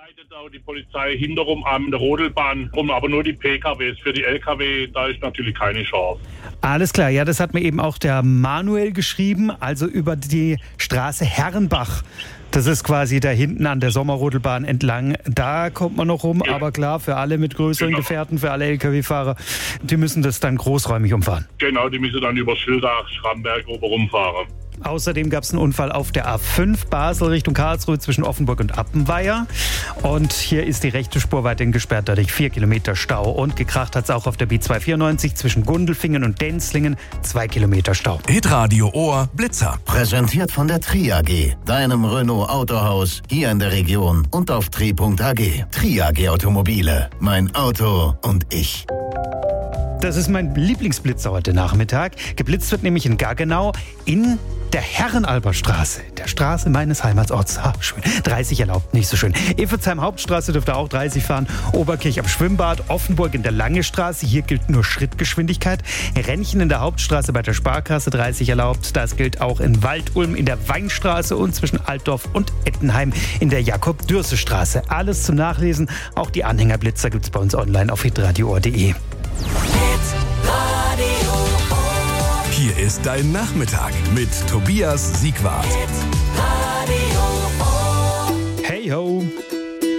leitet auch die Polizei hinterrum an der Rodelbahn rum, aber nur die PKWs. Für die LKW, da ist natürlich keine Chance. Alles klar, ja, das hat mir eben auch der Manuel geschrieben, also über die Straße Herrenbach. Das ist quasi da hinten an der Sommerrodelbahn entlang. Da kommt man noch rum, ja. Aber klar, für alle mit größeren Gefährten, für alle Lkw-Fahrer, die müssen das dann großräumig umfahren. Genau, die müssen dann über Schildach, Schramberg, oben rumfahren. Außerdem gab es einen Unfall auf der A5 Basel Richtung Karlsruhe zwischen Offenburg und Appenweier. Und hier ist die rechte Spur weiterhin gesperrt, dadurch 4 Kilometer Stau. Und gekracht hat es auch auf der B294 zwischen Gundelfingen und Denzlingen, 2 Kilometer Stau. Hitradio Ohr Blitzer. Präsentiert von der Tri AG, deinem Renault Autohaus hier in der Region und auf tri.ag. Tri AG Automobile, mein Auto und ich. Das ist mein Lieblingsblitzer heute Nachmittag. Geblitzt wird nämlich in Gaggenau in der Herrenalberstraße, der Straße meines Heimatsorts. Ah, schön. 30 erlaubt, nicht so schön. Efezheim Hauptstraße dürfte auch 30 fahren. Oberkirch am Schwimmbad, Offenburg in der Lange Straße. Hier gilt nur Schrittgeschwindigkeit. Rennchen in der Hauptstraße bei der Sparkasse 30 erlaubt. Das gilt auch in Waldulm in der Weinstraße und zwischen Altdorf und Ettenheim in der Jakob-Dürse-Straße. Alles zum Nachlesen. Auch die Anhängerblitzer gibt's bei uns online auf hitradioohr.de. Hier ist dein Nachmittag mit Tobias Siegwart.